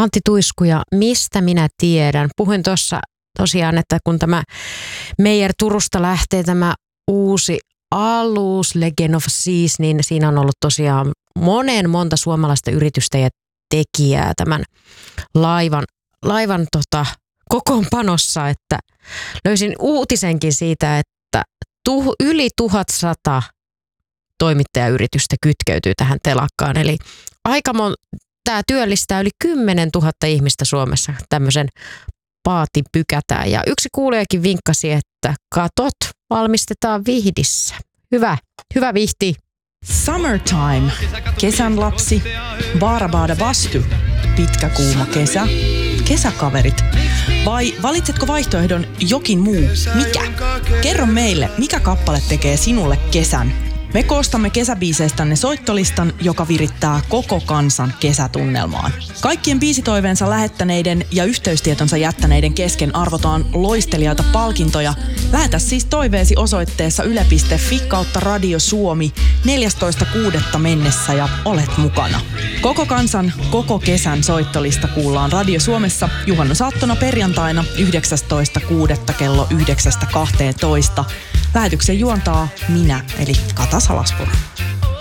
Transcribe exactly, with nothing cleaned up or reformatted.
Antti Tuisku ja Mistä minä tiedän. Puhuin tuossa tosiaan, että kun tämä Meijer Turusta lähtee tämä uusi alus Legend of Seas, niin siinä on ollut tosiaan monen monta suomalaista yritystä ja tekijää tämän laivan, laivan tota, kokoonpanossa, että löysin uutisenkin siitä, että tuh, yli tuhatsata toimittajayritystä kytkeytyy tähän telakkaan. Eli aika mon, tämä työllistää yli kymmenen tuhatta ihmistä Suomessa, tämmöisen paati pykätään. Ja yksi kuulijakin vinkkasi, että katot valmistetaan Vihdissä. Hyvä, hyvä Vihti. Summertime, kesän lapsi, Baarabaada Vastu, pitkä kuuma kesä, kesäkaverit. Vai valitsetko vaihtoehdon jokin muu? Mikä? Kerro meille, mikä kappale tekee sinulle kesän. Me koostamme kesäbiiseistänne soittolistan, joka virittää koko kansan kesätunnelmaan. Kaikkien biisitoiveensa lähettäneiden ja yhteystietonsa jättäneiden kesken arvotaan loistelijaita palkintoja. Lähetä siis toiveesi osoitteessa yle piste fi kautta Radio Suomi neljästoista kuudetta mennessä ja olet mukana. Koko kansan, koko kesän soittolista kuullaan Radio Suomessa juhannusaattona perjantaina yhdeksästoista kuudetta kello yhdeksästä kahteentoista. Lähetyksen juontaa minä, eli Kata Salaspuro.